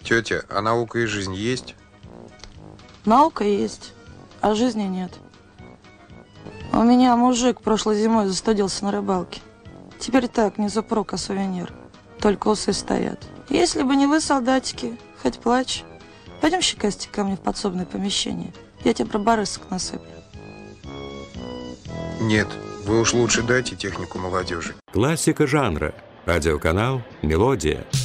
Тетя, а наука и жизнь есть? Наука есть, а жизни нет. У меня мужик прошлой зимой застудился на рыбалке. Теперь так, не зубрук, а сувенир. Только усы стоят. Если бы не вы, солдатики, хоть плачь. Пойдем щекастик ко мне в подсобное помещение. Я тебе про барысок насыплю. Нет, вы уж лучше дайте технику молодежи. Классика жанра. Радиоканал «Мелодия».